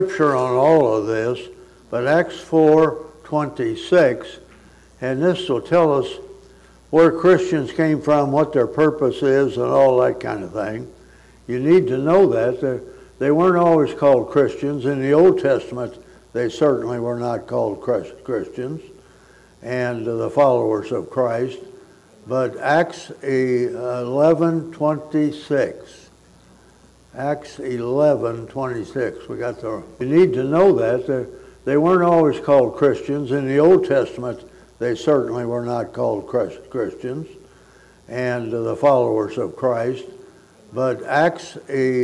Scripture on all of this, but Acts 4:26, and this will tell us where Christians came from, what their purpose is, and all that kind of thing. You need to know that. They weren't always called Christians. In the Old Testament, they certainly were not called Christians and the followers of Christ. But Acts 11:26. Acts 11:26. You need to know that. They weren't always called Christians. In the Old Testament, they certainly were not called Christians and the followers of Christ. But Acts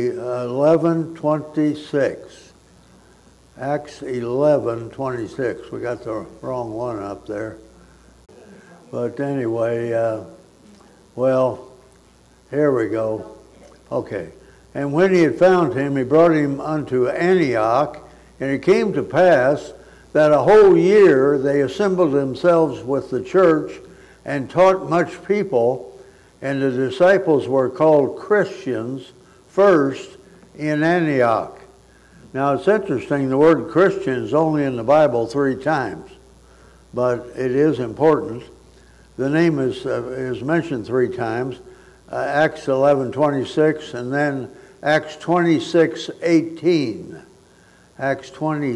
11:26. Acts 11:26. We got the wrong one up there. But anyway, well, here we go. Okay. And when he had found him, he brought him unto Antioch. And it came to pass that a whole year they assembled themselves with the church and taught much people. And the disciples were called Christians first in Antioch. Now it's interesting, the word Christian is only in the Bible 3 times, but it is important. The name is mentioned 3 times, Acts 11:26, and then Acts 26:18. Acts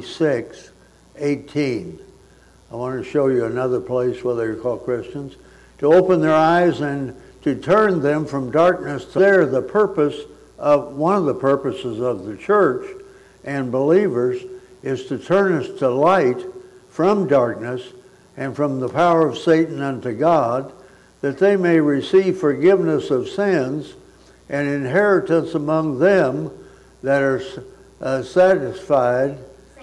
26:18. I want to show you another place where they're called Christians. To open their eyes and to turn them from darkness to there. The purpose of one of the purposes of the church and believers is to turn us to light from darkness and from the power of Satan unto God, that they may receive forgiveness of sins and inheritance among them that are sanctified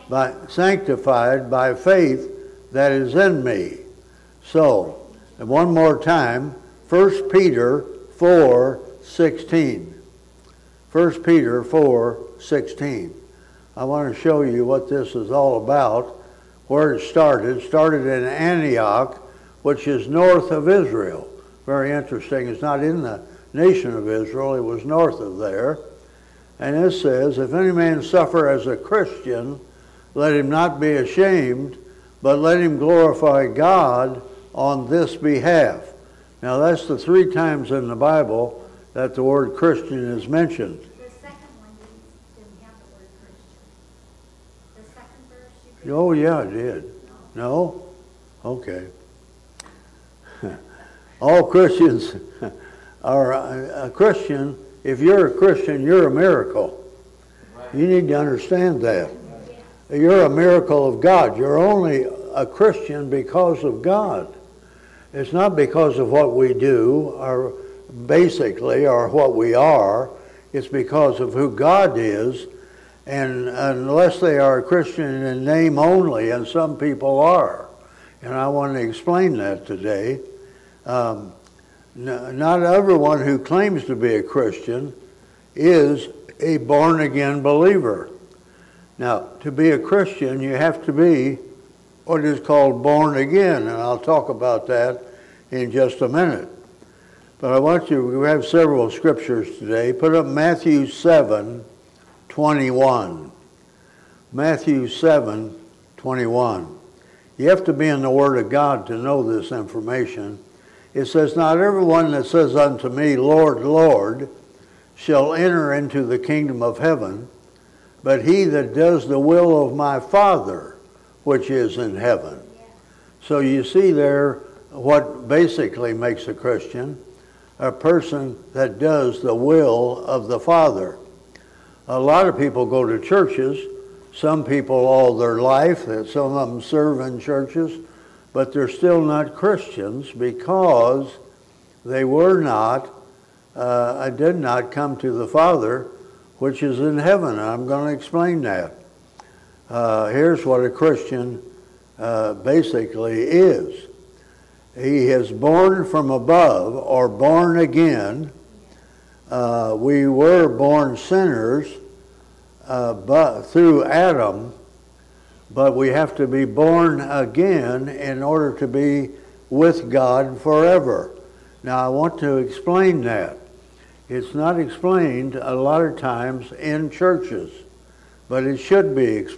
by faith that is in me. So, one more time, 1 Peter 4:16. 1 Peter 4:16. I want to show you what this is all about, where it started. It started in Antioch, which is north of Israel. Very interesting. It's not in the nation of Israel. It was north of there. And it says, if any man suffer as a Christian, let him not be ashamed, but let him glorify God on this behalf. Now that's the 3 times in the Bible that the word Christian is mentioned. The second one didn't have the word Christian. The second verse you Oh yeah, it did. No? Okay. All Christians are a Christian. If you're a Christian, you're a miracle. You need to understand that. You're a miracle of God. You're only a Christian because of God. It's not because of what we do, or basically, or what we are. It's because of who God is. And unless they are a Christian in name only, and some people are. And I want to explain that today. Not everyone who claims to be a Christian is a born-again believer. Now, to be a Christian, you have to be what is called born again, and I'll talk about that in just a minute. But I want you, we have several scriptures today. Put up Matthew 7:21. Matthew 7:21. You have to be in the Word of God to know this information. It says, not everyone that says unto me, Lord, Lord, shall enter into the kingdom of heaven, but he that does the will of my Father, which is in heaven. So you see there what basically makes a Christian, a person that does the will of the Father. A lot of people go to churches, some people all their life, some of them serve in churches, but they're still not Christians because they were not, did not come to the Father, which is in heaven. I'm going to explain that. Here's what a Christian basically is. He is born from above, or born again. We were born sinners but through Adam, but we have to be born again in order to be with God forever. Now I want to explain that. It's not explained a lot of times in churches. but it should be